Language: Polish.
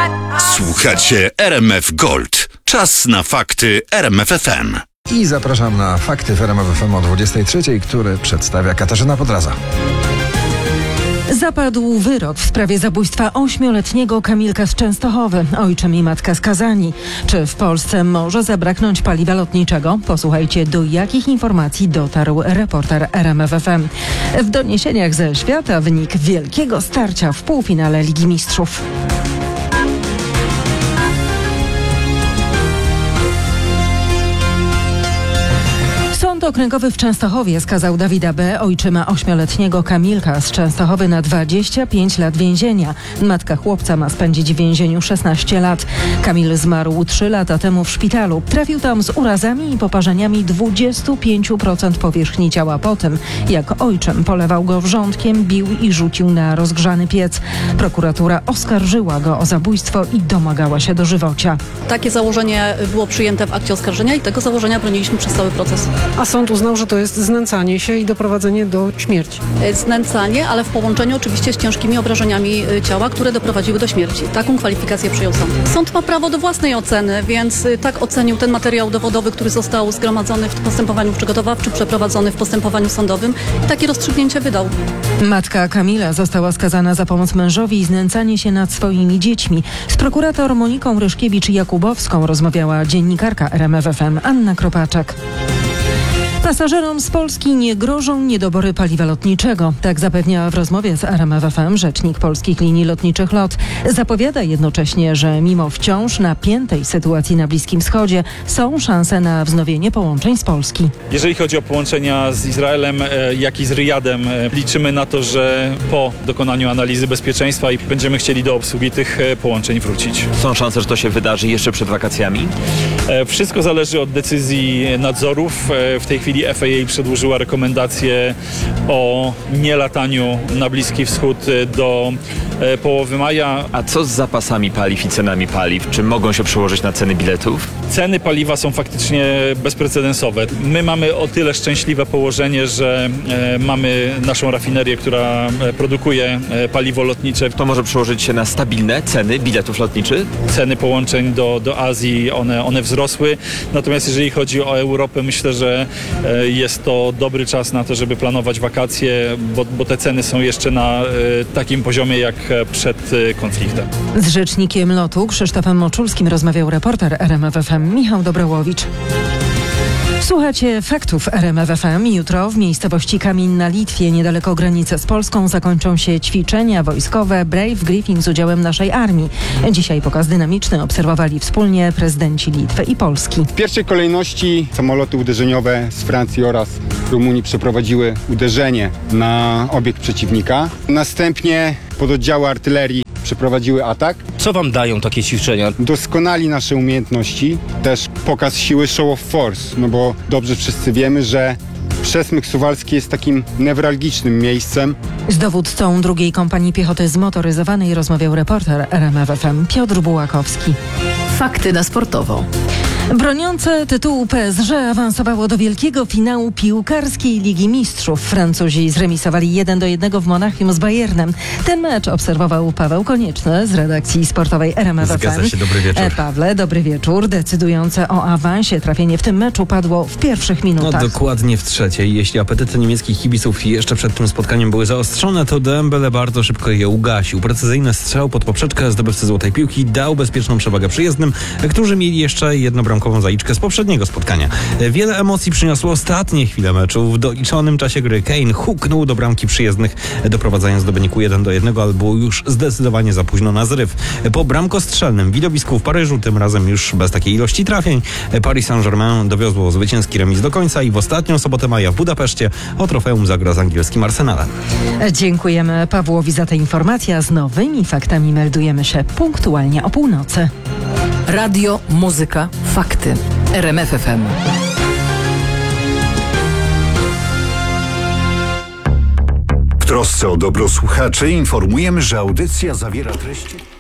Słuchacie RMF Gold. Czas na fakty RMF FM. I zapraszam na fakty w RMF FM o 23:00, który przedstawia Katarzyna Podraza. Zapadł wyrok w sprawie zabójstwa 8-letniego Kamilka z Częstochowy. Ojczym i matka skazani. Czy w Polsce może zabraknąć paliwa lotniczego? Posłuchajcie, do jakich informacji dotarł reporter RMF FM. W doniesieniach ze świata wynik wielkiego starcia w półfinale Ligi Mistrzów. Sąd okręgowy w Częstochowie skazał Dawida B., ojczyma 8-letniego Kamilka z Częstochowy, na 25 lat więzienia. Matka chłopca ma spędzić w więzieniu 16 lat. Kamil zmarł 3 lata temu w szpitalu. Trafił tam z urazami i poparzeniami 25% powierzchni ciała po tym, jak ojczym polewał go wrzątkiem, bił i rzucił na rozgrzany piec. Prokuratura oskarżyła go o zabójstwo i domagała się dożywocia. Takie założenie było przyjęte w akcie oskarżenia i tego założenia broniliśmy przez cały proces. A sąd uznał, że to jest znęcanie się i doprowadzenie do śmierci. Znęcanie, ale w połączeniu oczywiście z ciężkimi obrażeniami ciała, które doprowadziły do śmierci. Taką kwalifikację przyjął sąd. Sąd ma prawo do własnej oceny, więc tak ocenił ten materiał dowodowy, który został zgromadzony w postępowaniu przygotowawczym, przeprowadzony w postępowaniu sądowym i takie rozstrzygnięcie wydał. Matka Kamila została skazana za pomoc mężowi i znęcanie się nad swoimi dziećmi. Z prokurator Moniką Ryszkiewicz-Jakubowską rozmawiała dziennikarka RMF FM Anna Kropaczek. Pasażerom z Polski nie grożą niedobory paliwa lotniczego. Tak zapewniała w rozmowie z RMF FM rzecznik Polskich Linii Lotniczych LOT. Zapowiada jednocześnie, że mimo wciąż napiętej sytuacji na Bliskim Wschodzie są szanse na wznowienie połączeń z Polski. Jeżeli chodzi o połączenia z Izraelem, jak i z Riyadem, liczymy na to, że po dokonaniu analizy bezpieczeństwa i będziemy chcieli do obsługi tych połączeń wrócić. Są szanse, że to się wydarzy jeszcze przed wakacjami? Wszystko zależy od decyzji nadzorów. W tej chwili FAA przedłużyła rekomendacje o nielataniu na Bliski Wschód do połowy maja. A co z zapasami paliw i cenami paliw? Czy mogą się przełożyć na ceny biletów? Ceny paliwa są faktycznie bezprecedensowe. My mamy o tyle szczęśliwe położenie, że mamy naszą rafinerię, która produkuje paliwo lotnicze. To może przełożyć się na stabilne ceny biletów lotniczych? Ceny połączeń do Azji, one wzrosły. Natomiast jeżeli chodzi o Europę, myślę, że jest to dobry czas na to, żeby planować wakacje, bo te ceny są jeszcze na takim poziomie jak przed konfliktem. Z rzecznikiem LOT-u Krzysztofem Moczulskim rozmawiał reporter RMF FM Michał Dobrołowicz. Słuchacie faktów RMF FM. Jutro w miejscowości Kamin na Litwie, niedaleko granicy z Polską, zakończą się ćwiczenia wojskowe Brave Griffin z udziałem naszej armii. Dzisiaj pokaz dynamiczny obserwowali wspólnie prezydenci Litwy i Polski. W pierwszej kolejności samoloty uderzeniowe z Francji oraz Rumunii przeprowadziły uderzenie na obiekt przeciwnika. Następnie pododdziały artylerii przeprowadziły atak. Co wam dają takie ćwiczenia? Doskonali nasze umiejętności, też pokaz siły show of force, no bo dobrze wszyscy wiemy, że Przesmyk Suwalski jest takim newralgicznym miejscem. Z dowódcą drugiej kompanii piechoty zmotoryzowanej rozmawiał reporter RMF FM Piotr Bułakowski. Fakty na sportowo. Broniące tytułu PSG awansowało do wielkiego finału piłkarskiej Ligi Mistrzów. Francuzi zremisowali 1-1 w Monachium z Bayernem. Ten mecz obserwował Paweł Konieczny z redakcji sportowej RMF FM. Zgadza się, dobry wieczór. Pawle, dobry wieczór. Decydujące o awansie trafienie w tym meczu padło w pierwszych minutach. No dokładnie w trzeciej. Jeśli apetyty niemieckich kibiców jeszcze przed tym spotkaniem były zaostrzone, to Dembele bardzo szybko je ugasił. Precyzyjny strzał pod poprzeczkę zdobywcy złotej piłki dał bezpieczną przewagę przyjezdnym, którzy mieli jeszcze jednobramkową zaliczkę z poprzedniego spotkania. Wiele emocji przyniosło ostatnie chwile meczu. W doliczonym czasie gry Kane huknął do bramki przyjezdnych, doprowadzając do wyniku 1-1, ale było już zdecydowanie za późno na zryw. Po bramkostrzelnym widowisku w Paryżu, tym razem już bez takiej ilości trafień, Paris Saint-Germain dowiozło zwycięski remis do końca i w ostatnią sobotę maja w Budapeszcie o trofeum zagra z angielskim Arsenalem. Dziękujemy Pawłowi za te informacje, a z nowymi faktami meldujemy się punktualnie o północy. Radio, muzyka, fakty. RMF FM. W trosce o dobro słuchaczy informujemy, że audycja zawiera treści